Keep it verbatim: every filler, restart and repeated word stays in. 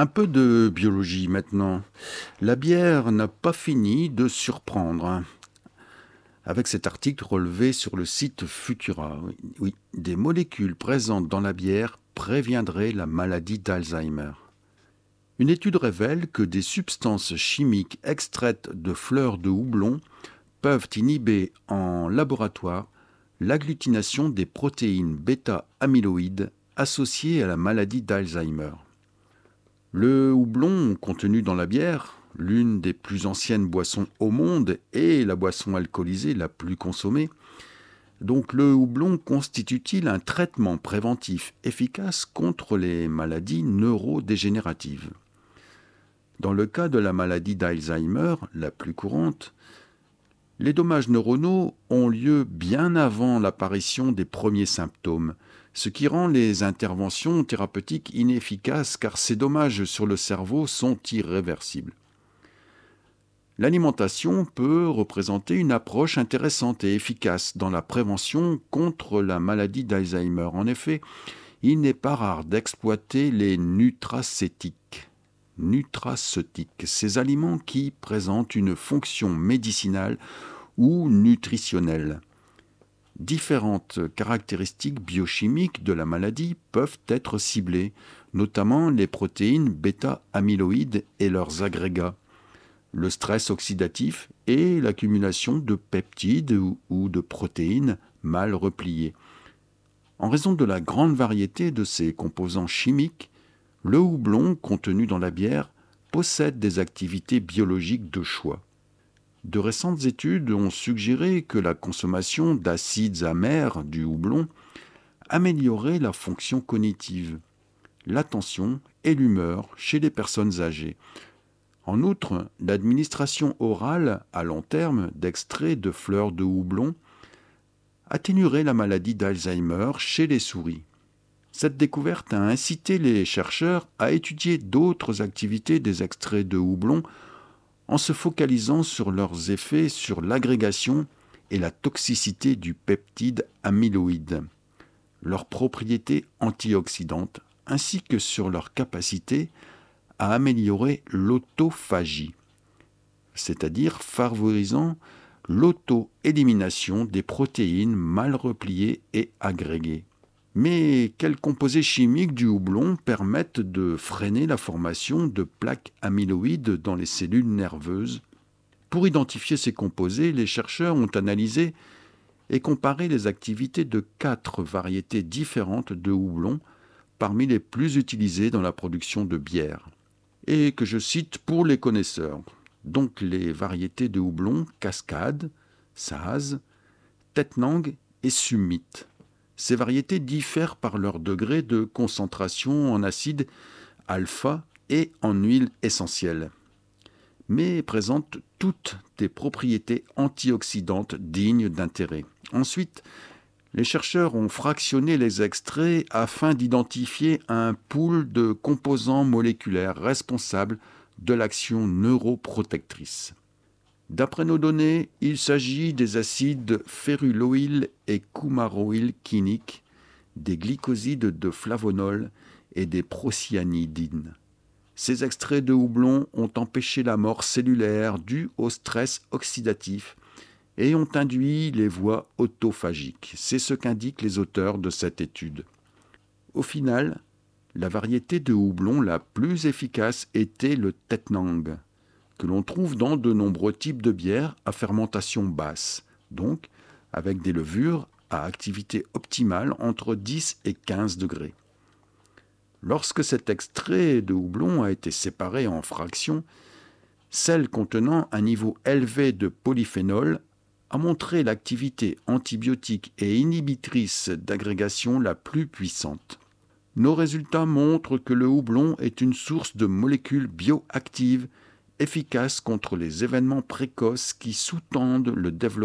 Un peu de biologie maintenant. La bière n'a pas fini de surprendre, hein, avec cet article relevé sur le site Futura. Oui, oui, des molécules présentes dans la bière préviendraient la maladie d'Alzheimer. Une étude révèle que des substances chimiques extraites de fleurs de houblon peuvent inhiber en laboratoire l'agglutination des protéines bêta-amyloïdes associées à la maladie d'Alzheimer. Le houblon contenu dans la bière, l'une des plus anciennes boissons au monde et la boisson alcoolisée la plus consommée, donc le houblon constitue-t-il un traitement préventif efficace contre les maladies neurodégénératives ? Dans le cas de la maladie d'Alzheimer, la plus courante, les dommages neuronaux ont lieu bien avant l'apparition des premiers symptômes, ce qui rend les interventions thérapeutiques inefficaces car ces dommages sur le cerveau sont irréversibles. L'alimentation peut représenter une approche intéressante et efficace dans la prévention contre la maladie d'Alzheimer. En effet, il n'est pas rare d'exploiter les nutracéutiques. nutraceutiques, ces aliments qui présentent une fonction médicinale ou nutritionnelle. Différentes caractéristiques biochimiques de la maladie peuvent être ciblées, notamment les protéines bêta-amyloïdes et leurs agrégats, le stress oxydatif et l'accumulation de peptides ou de protéines mal repliées. En raison de la grande variété de ces composants chimiques, le houblon contenu dans la bière possède des activités biologiques de choix. De récentes études ont suggéré que la consommation d'acides amers du houblon améliorait la fonction cognitive, l'attention et l'humeur chez les personnes âgées. En outre, l'administration orale à long terme d'extraits de fleurs de houblon atténuerait la maladie d'Alzheimer chez les souris. Cette découverte a incité les chercheurs à étudier d'autres activités des extraits de houblon en se focalisant sur leurs effets sur l'agrégation et la toxicité du peptide amyloïde, leurs propriétés antioxydantes, ainsi que sur leur capacité à améliorer l'autophagie, c'est-à-dire favorisant l'auto-élimination des protéines mal repliées et agrégées. Mais quels composés chimiques du houblon permettent de freiner la formation de plaques amyloïdes dans les cellules nerveuses ? Pour identifier ces composés, les chercheurs ont analysé et comparé les activités de quatre variétés différentes de houblon parmi les plus utilisées dans la production de bière. Et que je cite pour les connaisseurs, donc les variétés de houblon Cascade, Saaz, Tettnang et Summit. Ces variétés diffèrent par leur degré de concentration en acide alpha et en huile essentielle, mais présentent toutes des propriétés antioxydantes dignes d'intérêt. Ensuite, les chercheurs ont fractionné les extraits afin d'identifier un pool de composants moléculaires responsables de l'action neuroprotectrice. D'après nos données, il s'agit des acides féruloïl et coumaroïl-quiniques, des glycosides de flavonol et des procyanidines. Ces extraits de houblon ont empêché la mort cellulaire due au stress oxydatif et ont induit les voies autophagiques. C'est ce qu'indiquent les auteurs de cette étude. Au final, la variété de houblon la plus efficace était le Tettnang, que l'on trouve dans de nombreux types de bières à fermentation basse, donc avec des levures à activité optimale entre dix et quinze degrés. Lorsque cet extrait de houblon a été séparé en fractions, celle contenant un niveau élevé de polyphénol a montré l'activité antibiotique et inhibitrice d'agrégation la plus puissante. Nos résultats montrent que le houblon est une source de molécules bioactives efficaces contre les événements précoces qui sous-tendent le développement